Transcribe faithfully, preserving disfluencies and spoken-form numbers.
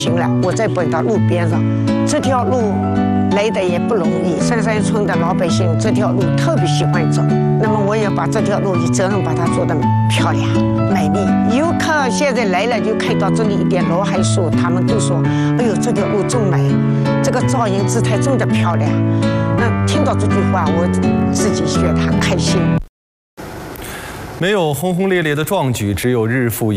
行了，我再奔到路边上，这条路来的也不容易。深山村的老百姓这条路特别喜欢走，那么我也把这条路有责任把它做得漂亮、美丽。游客现在来了就看到这里一点罗海树，他们都说：“哎呦，这条路真美，这个造型姿态真的漂亮。”那听到这句话，我自己觉得很开心。 没有轰轰烈烈的壮举，只有日复一